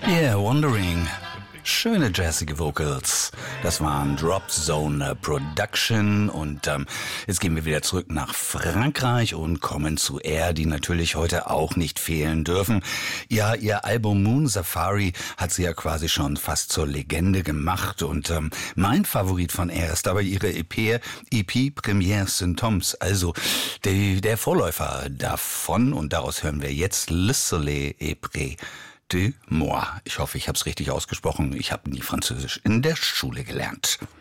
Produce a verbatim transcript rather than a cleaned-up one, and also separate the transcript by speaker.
Speaker 1: Yeah, Wondering. Schöne jazzige Vocals. Das waren Drop Zone Production und ähm, jetzt gehen wir wieder zurück nach Frankreich und kommen zu Air, die natürlich heute auch nicht fehlen dürfen. Ja, ihr Album Moon Safari hat sie ja quasi schon fast zur Legende gemacht und ähm, mein Favorit von Air ist aber ihre E P, E P Première Symptômes, also der, der Vorläufer davon, und daraus hören wir jetzt Le Soleil est près de moi. Ich hoffe, ich habe es richtig ausgesprochen. Ich habe nie Französisch in der Schule gelernt.